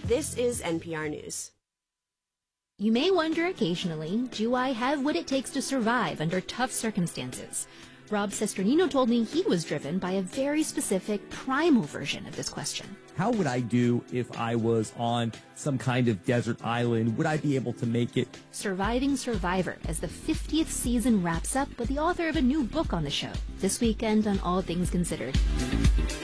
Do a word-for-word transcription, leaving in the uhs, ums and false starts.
This is N P R News. You may wonder occasionally, do I have what it takes to survive under tough circumstances? Rob Sesternino told me he was driven by a very specific primal version of this question. How would I do if I was on some kind of desert island? Would I be able to make it? Surviving Survivor, as the fiftieth season wraps up with the author of a new book on the show. This weekend on All Things Considered.